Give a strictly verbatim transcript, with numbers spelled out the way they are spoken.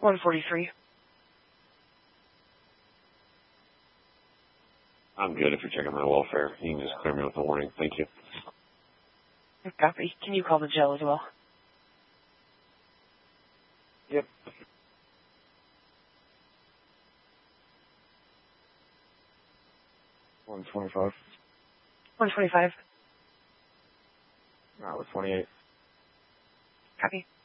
one forty-three. I'm good if you're checking my welfare. You can just clear me with a warning. Thank you. Copy. Can you call the jail as well? Yep. one twenty-five. one twenty-five. No, it was twenty-eight. Copy.